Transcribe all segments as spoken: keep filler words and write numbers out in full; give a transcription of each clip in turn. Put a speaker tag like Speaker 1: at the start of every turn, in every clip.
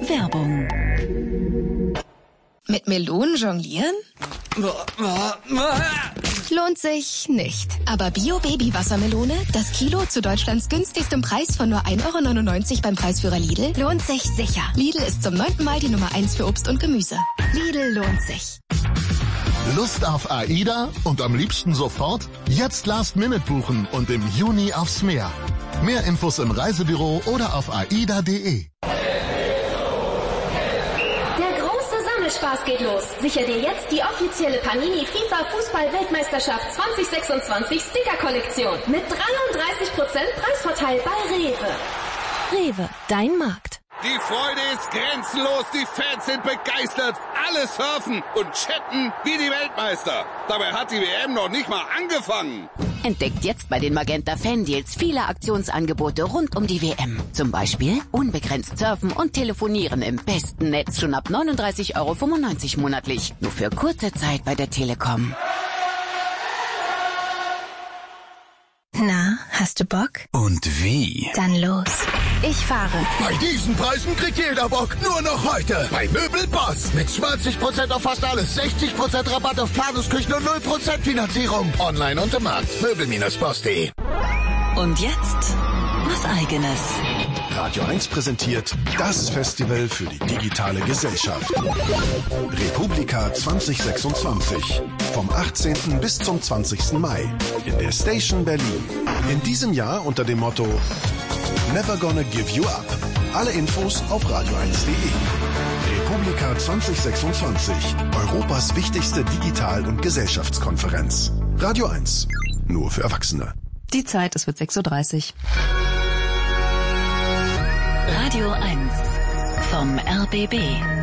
Speaker 1: Werbung.
Speaker 2: Mit Melonen jonglieren? Lohnt sich nicht. Aber Bio-Baby-Wassermelone, das Kilo zu Deutschlands günstigstem Preis von nur ein Euro neunundneunzig beim Preisführer Lidl, lohnt sich sicher. Lidl ist zum neunten Mal die Nummer eins für Obst und Gemüse. Lidl lohnt sich.
Speaker 3: Lust auf AIDA und am liebsten sofort? Jetzt Last Minute buchen und im Juni aufs Meer. Mehr Infos im Reisebüro oder auf aida punkt de.
Speaker 4: Spaß geht los. Sicher dir jetzt die offizielle Panini FIFA Fußball-Weltmeisterschaft zwanzig sechsundzwanzig Sticker-Kollektion mit dreiunddreißig Prozent Preisvorteil bei Rewe.
Speaker 1: Rewe, dein Markt.
Speaker 5: Die Freude ist grenzenlos, die Fans sind begeistert, alle surfen und chatten wie die Weltmeister. Dabei hat die W M noch nicht mal angefangen.
Speaker 6: Entdeckt jetzt bei den Magenta Fan-Deals viele Aktionsangebote rund um die W M. Zum Beispiel unbegrenzt surfen und telefonieren im besten Netz schon ab neununddreißig Euro fünfundneunzig monatlich. Nur für kurze Zeit bei der Telekom.
Speaker 2: Na, hast du Bock?
Speaker 7: Und wie?
Speaker 2: Dann los. Ich fahre.
Speaker 3: Bei diesen Preisen kriegt jeder Bock. Nur noch heute. Bei Möbelboss. Mit zwanzig Prozent auf fast alles. sechzig Prozent Rabatt auf Planungsküchen und null Prozent Finanzierung. Online und im Markt. Möbel Boss punkt de.
Speaker 1: Und jetzt was Eigenes.
Speaker 8: Radio eins präsentiert das Festival für die digitale Gesellschaft. Republika zwanzig sechsundzwanzig. Vom achtzehnten bis zum zwanzigsten Mai. In der Station Berlin. In diesem Jahr unter dem Motto Never Gonna Give You Up. Alle Infos auf radio eins punkt de. Republika zwanzig sechsundzwanzig. Europas wichtigste Digital- und Gesellschaftskonferenz. Radio eins. Nur für Erwachsene.
Speaker 9: Die Zeit, es wird sechs Uhr dreißig.
Speaker 1: Radio eins vom R B B.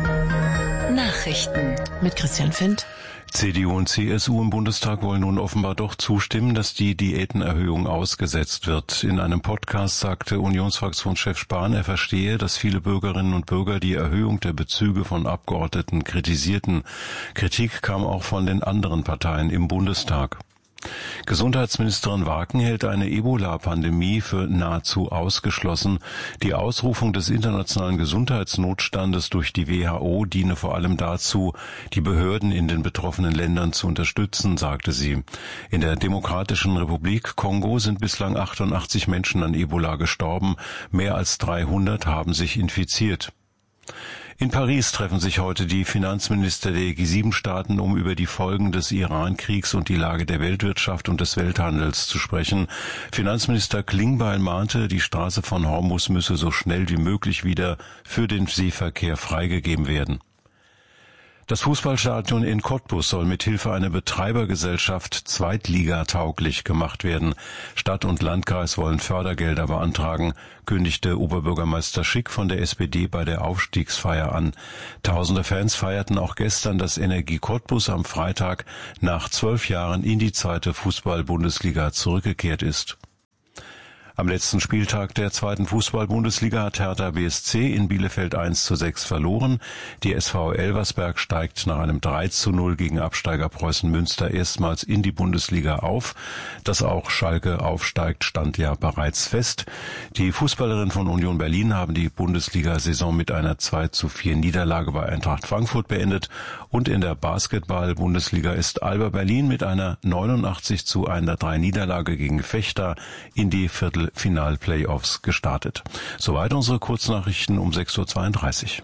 Speaker 1: Nachrichten
Speaker 9: mit Christian Findt.
Speaker 10: C D U und C S U im Bundestag wollen nun offenbar doch zustimmen, dass die Diätenerhöhung ausgesetzt wird. In einem Podcast sagte Unionsfraktionschef Spahn, er verstehe, dass viele Bürgerinnen und Bürger die Erhöhung der Bezüge von Abgeordneten kritisierten. Kritik kam auch von den anderen Parteien im Bundestag. Gesundheitsministerin Waken hält eine Ebola-Pandemie für nahezu ausgeschlossen. Die Ausrufung des internationalen Gesundheitsnotstandes durch die W H O diene vor allem dazu, die Behörden in den betroffenen Ländern zu unterstützen, sagte sie. In der Demokratischen Republik Kongo sind bislang achtundachtzig Menschen an Ebola gestorben. Mehr als dreihundert haben sich infiziert. In Paris treffen sich heute die Finanzminister der G sieben Staaten, um über die Folgen des Iran-Kriegs und die Lage der Weltwirtschaft und des Welthandels zu sprechen. Finanzminister Klingbeil mahnte, die Straße von Hormuz müsse so schnell wie möglich wieder für den Seeverkehr freigegeben werden. Das Fußballstadion in Cottbus soll mit Hilfe einer Betreibergesellschaft zweitligatauglich gemacht werden. Stadt und Landkreis wollen Fördergelder beantragen, kündigte Oberbürgermeister Schick von der S P D bei der Aufstiegsfeier an. Tausende Fans feierten auch gestern, dass Energie Cottbus am Freitag nach zwölf Jahren in die zweite Fußball-Bundesliga zurückgekehrt ist. Am letzten Spieltag der zweiten Fußball-Bundesliga hat Hertha B S C in Bielefeld eins zu sechs verloren. Die S V Elversberg steigt nach einem drei zu null gegen Absteiger Preußen Münster erstmals in die Bundesliga auf. Dass auch Schalke aufsteigt, stand ja bereits fest. Die Fußballerinnen von Union Berlin haben die Bundesliga-Saison mit einer zwei zu vier Niederlage bei Eintracht Frankfurt beendet. Und in der Basketball-Bundesliga ist Alba Berlin mit einer neunundachtzig zu hundertdrei Niederlage gegen Vechta in die Viertel Final-Playoffs gestartet. Soweit unsere Kurznachrichten um sechs Uhr zweiunddreißig.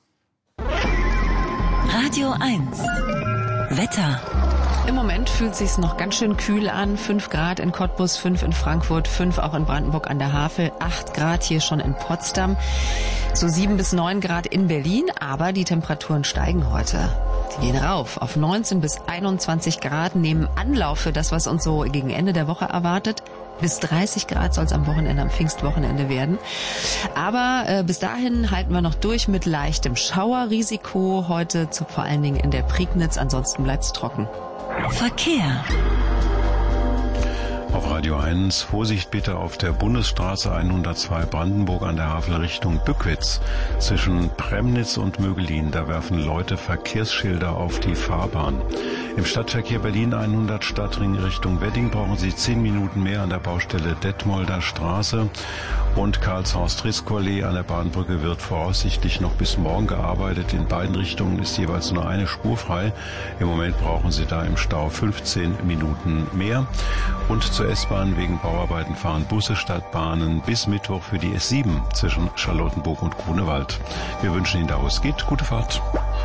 Speaker 1: Radio eins. Wetter.
Speaker 9: Im Moment fühlt es sich noch ganz schön kühl an. fünf Grad in Cottbus, fünf in Frankfurt, fünf auch in Brandenburg an der Havel, acht Grad hier schon in Potsdam, so sieben bis neun Grad in Berlin. Aber die Temperaturen steigen heute. Die gehen rauf auf neunzehn bis einundzwanzig Grad, nehmen Anlauf für das, was uns so gegen Ende der Woche erwartet. Bis dreißig Grad soll es am Wochenende, am Pfingstwochenende werden. Aber äh, bis dahin halten wir noch durch mit leichtem Schauerrisiko. Heute zu, vor allen Dingen in der Prignitz, ansonsten bleibt es trocken.
Speaker 1: Verkehr.
Speaker 10: Auf Radio eins, Vorsicht bitte auf der Bundesstraße hundertzwei Brandenburg an der Havel Richtung Bückwitz. Zwischen Premnitz und Mögelin, da werfen Leute Verkehrsschilder auf die Fahrbahn. Im Stadtverkehr Berlin hundert Stadtring Richtung Wedding brauchen Sie zehn Minuten mehr an der Baustelle Detmolder Straße. Und Karlshorst-Triscollet an der Bahnbrücke wird voraussichtlich noch bis morgen gearbeitet. In beiden Richtungen ist jeweils nur eine Spur frei. Im Moment brauchen Sie da im Stau fünfzehn Minuten mehr. Und zur S-Bahn wegen Bauarbeiten fahren Busse statt Bahnen bis Mittwoch für die S sieben zwischen Charlottenburg und Grunewald. Wir wünschen Ihnen, da wo es geht, gute Fahrt.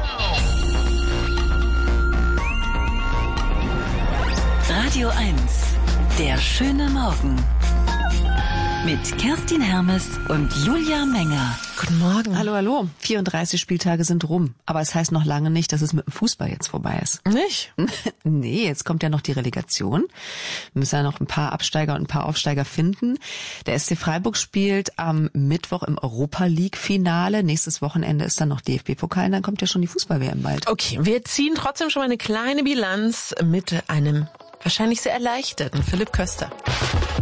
Speaker 1: Radio eins, der schöne Morgen. Mit Kerstin Hermes und Julia Menger.
Speaker 9: Guten Morgen. Hallo, hallo. vierunddreißig Spieltage sind rum. Aber es heißt noch lange nicht, dass es mit dem Fußball jetzt vorbei ist.
Speaker 7: Nicht?
Speaker 9: Nee, jetzt kommt ja noch die Relegation. Wir müssen ja noch ein paar Absteiger und ein paar Aufsteiger finden. Der S C Freiburg spielt am Mittwoch im Europa-League-Finale. Nächstes Wochenende ist dann noch D F B-Pokal. Dann kommt ja schon die Fußball-W M bald.
Speaker 7: Okay, wir ziehen trotzdem schon mal eine kleine Bilanz mit einem wahrscheinlich sehr erleichterten Philipp Köster.